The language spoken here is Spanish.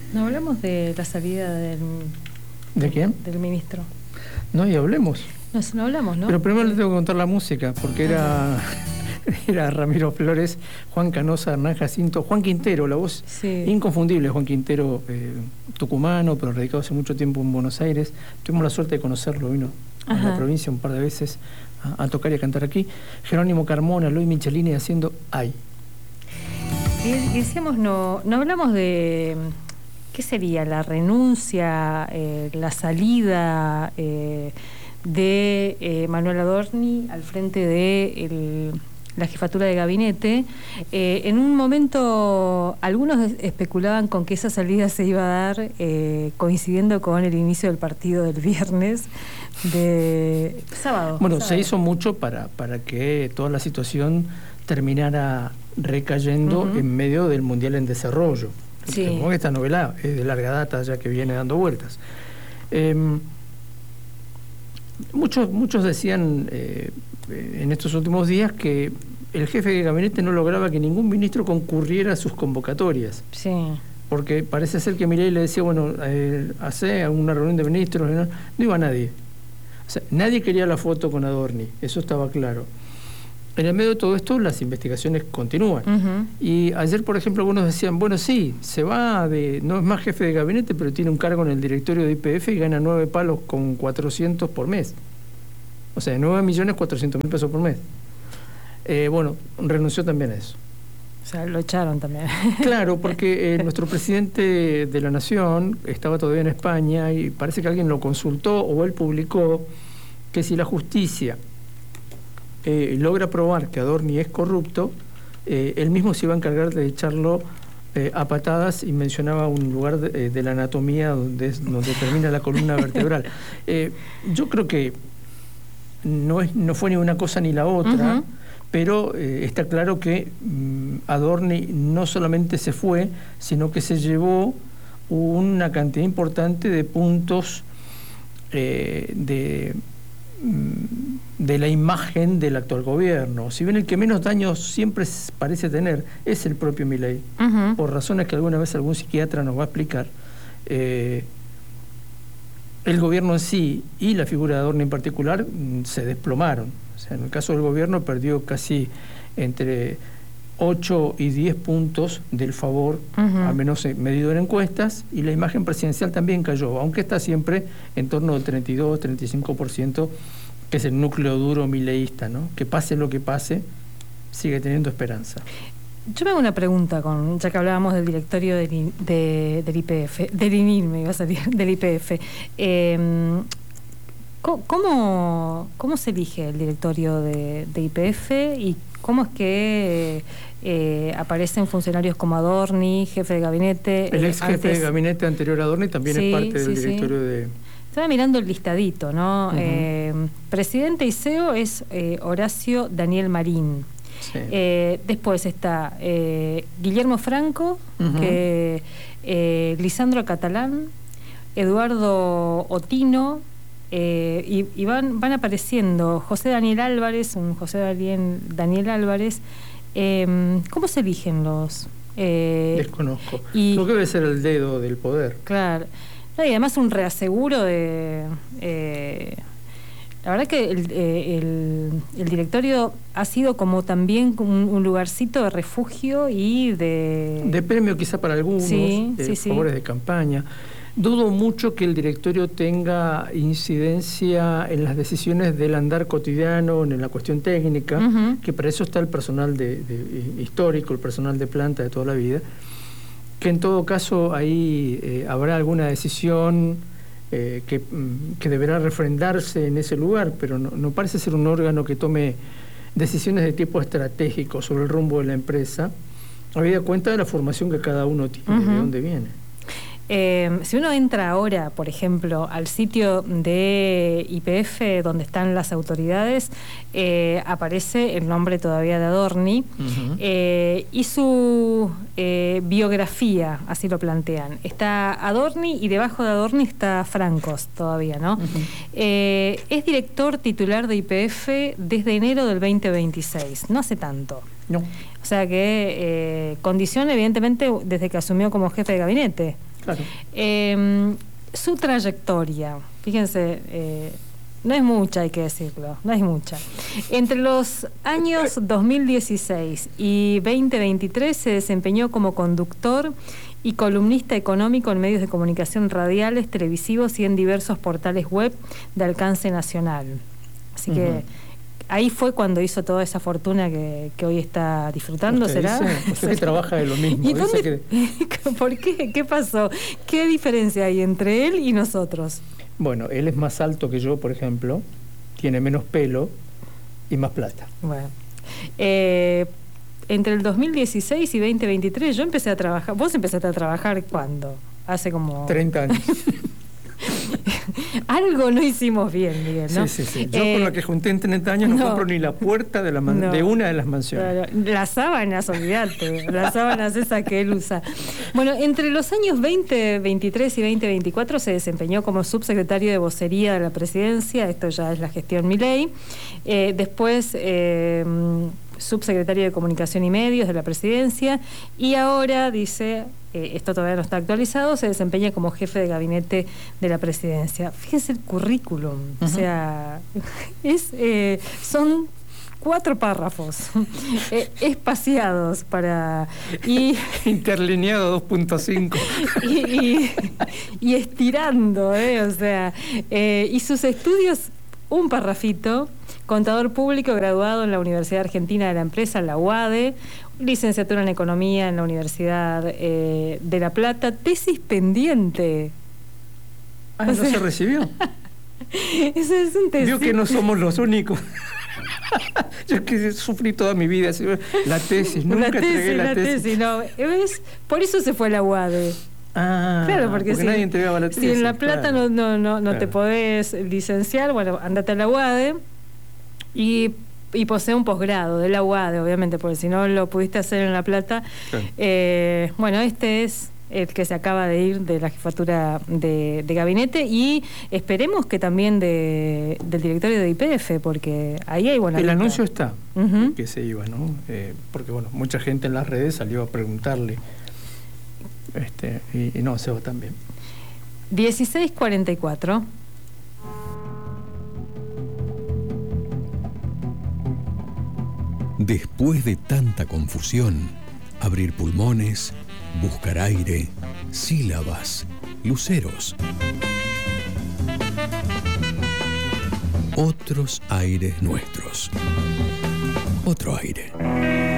No hablamos de la salida ¿De quién? del ministro. No, y hablemos. No hablamos, ¿no? Pero primero le tengo que contar la música, porque era Ramiro Flores, Juan Canosa, Hernán Jacinto, Juan Quintero, la voz inconfundible, Juan Quintero, tucumano, pero radicado hace mucho tiempo en Buenos Aires. Tuvimos la suerte de conocerlo, vino a la provincia un par de veces a tocar y a cantar aquí. Jerónimo Carmona, Luis Michelini haciendo Ay. Y decíamos, no hablamos de qué sería la renuncia, la salida de Manuel Adorni al frente de la jefatura de gabinete. En un momento algunos especulaban con que esa salida se iba a dar coincidiendo con el inicio del partido del viernes de sábado. Bueno, se hizo mucho para que toda la situación terminara recayendo en medio del Mundial en Desarrollo. Sí. Esta novela es de larga data ya que viene dando vueltas. Muchos decían en estos últimos días que el jefe de gabinete no lograba que ningún ministro concurriera a sus convocatorias. Sí. Porque parece ser que Milei le decía, bueno, hace una reunión de ministros, no iba nadie. O sea, nadie quería la foto con Adorni, eso estaba claro. En el medio de todo esto, las investigaciones continúan. Y ayer, por ejemplo, algunos decían, bueno, sí, se va no es más jefe de gabinete, pero tiene un cargo en el directorio de YPF y gana 9 palos con 400 por mes. O sea, 9.400.000 pesos por mes. Bueno, renunció también a eso. O sea, lo echaron también. Claro, porque nuestro presidente de la Nación estaba todavía en España y parece que alguien lo consultó o él publicó que si la justicia logra probar que Adorni es corrupto, él mismo se iba a encargar de echarlo a patadas y mencionaba un lugar de la anatomía donde termina la columna vertebral. Yo creo que no fue ni una cosa ni la otra, pero está claro que Adorni no solamente se fue, sino que se llevó una cantidad importante de puntos de la imagen del actual gobierno. Si bien el que menos daños siempre parece tener es el propio Milei, por razones que alguna vez algún psiquiatra nos va a explicar, el gobierno en sí y la figura de Adorni en particular se desplomaron. O sea, en el caso del gobierno perdió casi entre 8 y 10 puntos del favor, al menos medido en encuestas, y la imagen presidencial también cayó, aunque está siempre en torno del 32-35%, que es el núcleo duro mileísta, ¿no? Que pase lo que pase, sigue teniendo esperanza. Yo me hago una pregunta, ya que hablábamos del directorio del YPF, del INIL me iba a salir, del YPF. ¿Cómo se elige el directorio de YPF y cómo es que aparecen funcionarios como Adorni, jefe de gabinete? El ex jefe de gabinete anterior a Adorni también es parte del directorio de... Estaba mirando el listadito, ¿no? Presidente y CEO es Horacio Daniel Marín. Sí. Después está Guillermo Franco, Lisandro Catalán, Eduardo Otino, y van apareciendo José Daniel Álvarez, Daniel Álvarez. ¿Cómo se eligen los? Desconozco. Lo que debe ser el dedo del poder. Claro. No, y además un reaseguro de... la verdad que el directorio ha sido como también un lugarcito de refugio y de premio quizá para algunos, favores de campaña. Dudo mucho que el directorio tenga incidencia en las decisiones del andar cotidiano, en la cuestión técnica, que para eso está el personal histórico, el personal de planta de toda la vida, que en todo caso ahí habrá alguna decisión que deberá refrendarse en ese lugar, pero no parece ser un órgano que tome decisiones de tipo estratégico sobre el rumbo de la empresa, habida cuenta de la formación que cada uno tiene, de dónde viene. Si uno entra ahora, por ejemplo, al sitio de YPF, donde están las autoridades, aparece el nombre todavía de Adorni, y su biografía, así lo plantean. Está Adorni y debajo de Adorni está Francos todavía, ¿no? Es director titular de YPF desde enero del 2026, no hace tanto. No. O sea que condición, evidentemente, desde que asumió como jefe de gabinete. Claro. Su trayectoria, fíjense, no es mucha, hay que decirlo, no es mucha. Entre los años 2016 y 2023 se desempeñó como conductor y columnista económico en medios de comunicación radiales, televisivos y en diversos portales web de alcance nacional. Así que ahí fue cuando hizo toda esa fortuna que hoy está disfrutando, usted ¿será? Usted que trabaja de lo mismo. ¿Y dónde, ¿Por qué? ¿Qué pasó? ¿Qué diferencia hay entre él y nosotros? Bueno, él es más alto que yo, por ejemplo, tiene menos pelo y más plata. Bueno, entre el 2016 y 2023 yo empecé a trabajar. ¿Vos empezaste a trabajar cuándo? Hace como... 30 años. Algo no hicimos bien, Miguel, ¿no? Sí. Yo con la que junté en 30 años no compro ni la puerta de una de las mansiones. Claro, las sábanas, olvídate, las sábanas esas que él usa. Bueno, entre los años 2023 y 2024 se desempeñó como subsecretario de vocería de la presidencia, esto ya es la gestión Milei. Después subsecretario de Comunicación y Medios de la presidencia, y ahora, dice, esto todavía no está actualizado, se desempeña como jefe de gabinete de la presidencia. Fíjense el currículum, o sea, son 4 párrafos espaciados para... Interlineado 2.5. y estirando, o sea, y sus estudios, un parrafito. Contador público graduado en la Universidad Argentina de la Empresa, la UADE, licenciatura en Economía en la Universidad de La Plata, tesis pendiente. ¿No se recibió? Eso es un tesis. Vio que no somos los únicos. Yo que sufrí toda mi vida la tesis, nunca entregué la tesis. No, ¿ves? Por eso se fue a la UADE. Claro, porque si, nadie entregaba la tesis. Si en La Plata claro. no te podés licenciar, bueno, andate a la UADE. Y posee un posgrado de la UADE, obviamente, porque si no lo pudiste hacer en La Plata. Claro. Bueno, este es el que se acaba de ir de la jefatura de gabinete, y esperemos que también del directorio de YPF, porque ahí hay buena El lista. anuncio está, que se iba, ¿no? Porque, bueno, mucha gente en las redes salió a preguntarle, y no, se va también. 16:44. Después de tanta confusión, abrir pulmones, buscar aire, sílabas, luceros. Otros aires nuestros. Otro aire.